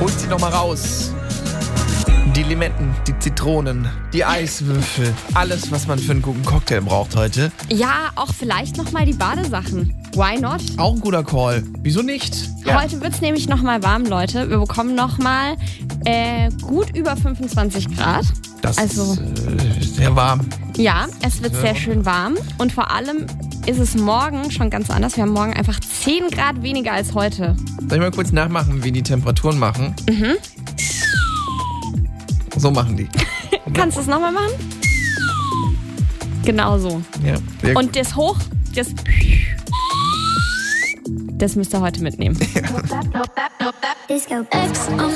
Holt sie nochmal raus. Die Limetten, die Zitronen, die Eiswürfel. Alles, was man für einen guten Cocktail braucht heute. Ja, auch vielleicht nochmal die Badesachen. Why not? Auch ein guter Call. Wieso nicht? Ja. Heute wird es nämlich nochmal warm, Leute. Wir bekommen nochmal gut über 25 Grad. Das also, ist sehr warm. Ja, es wird sehr schön warm. Und vor allem ist es morgen schon ganz anders. Wir haben morgen einfach 10 Grad weniger als heute. Soll ich mal kurz nachmachen, wie die Temperaturen machen? Mhm. So machen die. Kannst du es nochmal machen? Genau so. Ja, sehr gut. Und das Hoch, das müsst ihr heute mitnehmen. Disco X on